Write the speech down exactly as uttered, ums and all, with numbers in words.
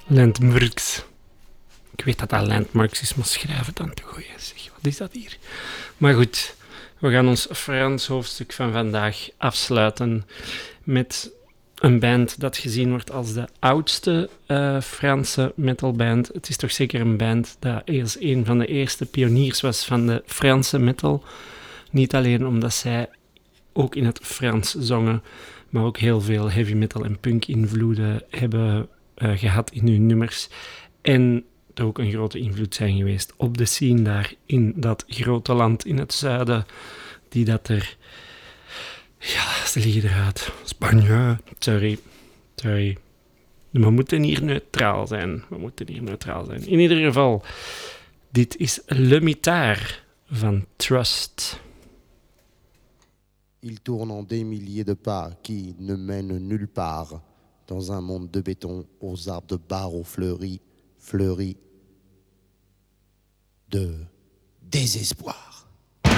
Landmarks. Ik weet dat dat landmarks is, maar schrijf dan toch. Zeg, wat is dat hier? Maar goed, we gaan ons Frans hoofdstuk van vandaag afsluiten met een band dat gezien wordt als de oudste uh, Franse metalband. Het is toch zeker een band dat eerst een van de eerste pioniers was van de Franse metal. Niet alleen omdat zij ook in het Frans zongen, maar ook heel veel heavy metal en punk invloeden hebben uh, gehad in hun nummers. En er ook een grote invloed zijn geweest op de scene daar in dat grote land in het zuiden, die dat er... Ja, ze liggen eruit. Spanje. Sorry. Sorry. We moeten hier neutraal zijn. We moeten hier neutraal zijn. In ieder geval, dit is Le Mitard van Trust. Il tourne en des milliers de pas qui ne mènent nulle part, dans un monde de béton aux arbres de barreaux fleuris, fleuris de désespoir.